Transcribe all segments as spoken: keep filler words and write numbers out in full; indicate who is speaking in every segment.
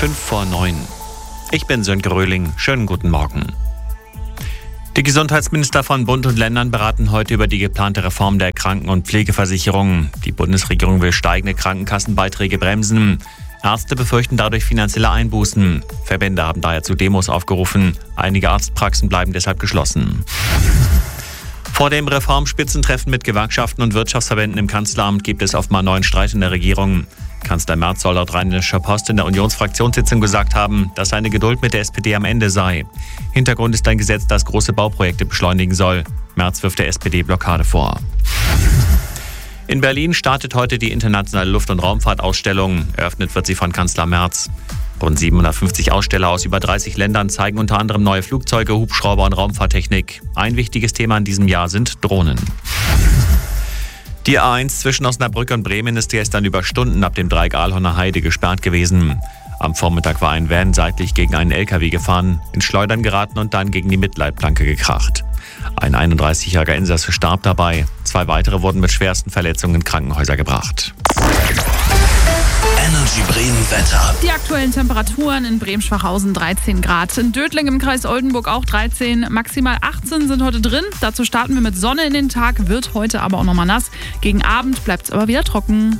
Speaker 1: fünf vor neun. Ich bin Sönke Röhling. Schönen guten Morgen. Die Gesundheitsminister von Bund und Ländern beraten heute über die geplante Reform der Kranken- und Pflegeversicherung. Die Bundesregierung will steigende Krankenkassenbeiträge bremsen. Ärzte befürchten dadurch finanzielle Einbußen. Verbände haben daher zu Demos aufgerufen. Einige Arztpraxen bleiben deshalb geschlossen. Vor dem Reformspitzentreffen mit Gewerkschaften und Wirtschaftsverbänden im Kanzleramt gibt es offenbar neuen Streit in der Regierung. Kanzler Merz soll laut Rheinischer Post in der Unionsfraktionssitzung gesagt haben, dass seine Geduld mit der S P D am Ende sei. Hintergrund ist ein Gesetz, das große Bauprojekte beschleunigen soll. Merz wirft der S P D Blockade vor. In Berlin startet heute die internationale Luft- und Raumfahrtausstellung. Eröffnet wird sie von Kanzler Merz. Rund siebenhundertfünfzig Aussteller aus über dreißig Ländern zeigen unter anderem neue Flugzeuge, Hubschrauber und Raumfahrttechnik. Ein wichtiges Thema in diesem Jahr sind Drohnen. Die A eins zwischen Osnabrück und Bremen ist gestern über Stunden ab dem Dreieck Ahlhorner Heide gesperrt gewesen. Am Vormittag war ein Van seitlich gegen einen L K W gefahren, ins Schleudern geraten und dann gegen die Mittelleitplanke gekracht. Ein einunddreißigjähriger Insasse starb dabei. Zwei weitere wurden mit schwersten Verletzungen in Krankenhäuser gebracht.
Speaker 2: Energy Bremen Wetter.
Speaker 3: Die aktuellen Temperaturen in Bremen-Schwachhausen dreizehn Grad. In Dötling im Kreis Oldenburg auch dreizehn. Maximal achtzehn sind heute drin. Dazu starten wir mit Sonne in den Tag, wird heute aber auch nochmal nass. Gegen Abend bleibt es aber wieder trocken.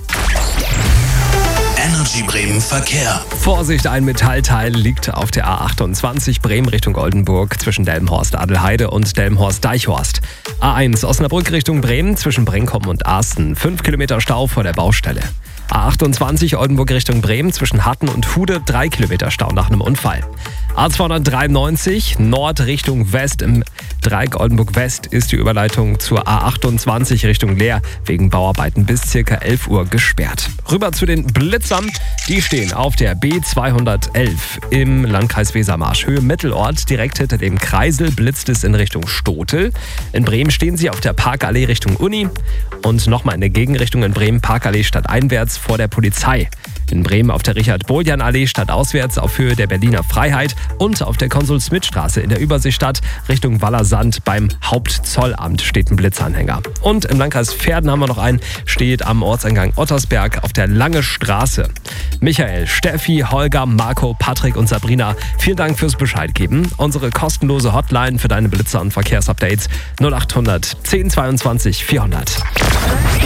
Speaker 2: Energy Bremen Verkehr.
Speaker 4: Vorsicht, ein Metallteil liegt auf der A achtundzwanzig Bremen Richtung Oldenburg zwischen Delmenhorst-Adelheide und Delmenhorst-Deichhorst. A eins Osnabrück Richtung Bremen zwischen Brenkom und Arsten. fünf Kilometer Stau vor der Baustelle. A achtundzwanzig Oldenburg Richtung Bremen zwischen Hatten und Hude, drei Kilometer Stau nach einem Unfall. A zweihundertdreiundneunzig Nord Richtung West im Dreieck Oldenburg West ist die Überleitung zur A achtundzwanzig Richtung Leer wegen Bauarbeiten bis ca. elf Uhr gesperrt. Rüber zu den Blitzern, die stehen auf der B zweihundertelf im Landkreis Wesermarsch, Höhe Mittelort, direkt hinter dem Kreisel blitzt es in Richtung Stotel. In Bremen stehen sie auf der Parkallee Richtung Uni und nochmal in der Gegenrichtung in Bremen Parkallee stadteinwärts vor der Polizei. In Bremen auf der Richard-Boljan-Allee stadtauswärts auf Höhe der Berliner Freiheit und auf der Konsul-Schmidt-Straße in der Überseestadt Richtung Wallersand beim Hauptzollamt steht ein Blitzanhänger. Und im Landkreis Verden haben wir noch einen, steht am Ortseingang Ottersberg auf der Lange Straße. Michael, Steffi, Holger, Marco, Patrick und Sabrina, vielen Dank fürs Bescheid geben. Unsere kostenlose Hotline für deine Blitzer und Verkehrsupdates null acht hundert zehn zweiundzwanzig vierhundert.